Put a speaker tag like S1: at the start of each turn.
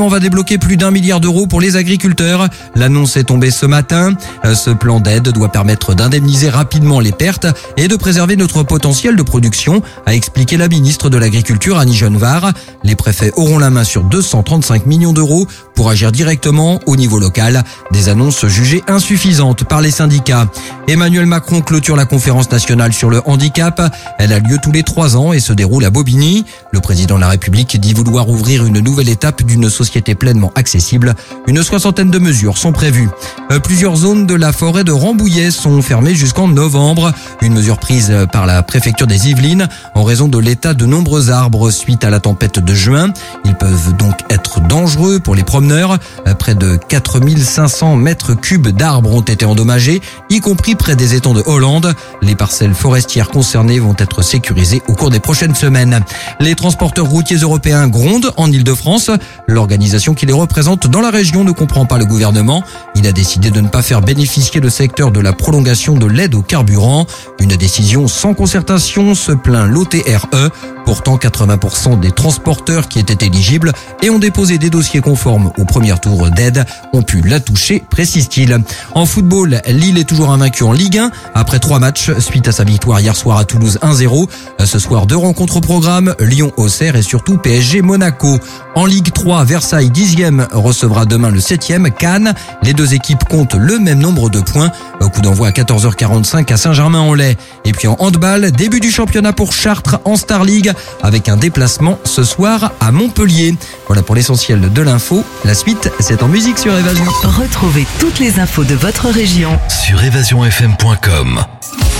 S1: On va débloquer plus d'1 milliard d'euros pour les agriculteurs. L'annonce est tombée ce matin. Ce plan d'aide doit permettre d'indemniser rapidement les pertes et de préserver notre potentiel de production, a expliqué la ministre de l'Agriculture Annie Genevard. Les préfets auront la main sur 235 millions d'euros pour agir directement au niveau local. Des annonces jugées insuffisantes par les syndicats. Emmanuel Macron clôture la conférence nationale sur le handicap. Elle a lieu tous les 3 ans et se déroule à Bobigny. Le président de la République dit vouloir ouvrir une nouvelle étape d'une société pleinement accessible. Une 60aine de mesures sont prévues. Plusieurs zones de la forêt de Rambouillet sont fermées jusqu'en novembre. Une mesure prise par la préfecture des Yvelines en raison de l'état de nombreux arbres suite à la tempête de juin. Ils peuvent donc être dangereux pour les promeneurs. Près de 4500 mètres cubes d'arbres ont été endommagés, y compris près des étangs de Hollande. Les parcelles forestières concernées vont être sécurisées au cours des prochaines semaines. Les transporteurs routiers européens grondent en Île-de-France. L'organisation qui les représente dans la région ne comprend pas le gouvernement. Il a décidé de ne pas faire bénéficier le secteur de la prolongation de l'aide au carburant. Une décision sans concertation, se plaint l'OTRE. Pourtant, 80% des transporteurs qui étaient éligibles et ont déposé des dossiers conformes au premier tour d'aide ont pu la toucher, précise-t-il. En football, Lille est toujours invaincu en Ligue 1 après 3 matchs suite à sa victoire hier soir à Toulouse 1-0. Ce soir, 2 rencontres au programme, Lyon-Auxerre et surtout PSG-Monaco. En Ligue 3, Versailles 10e recevra demain le 7e, Cannes. Les 2 équipes comptent le même nombre de points. Coup d'envoi à 14h45 à Saint-Germain-en-Laye. Et puis en handball, début du championnat pour Chartres en Star League avec un déplacement ce soir à Montpellier. Voilà pour l'essentiel de l'info. La suite, c'est en musique sur Évasion.
S2: Retrouvez toutes les infos de votre région
S3: sur évasionfm.com.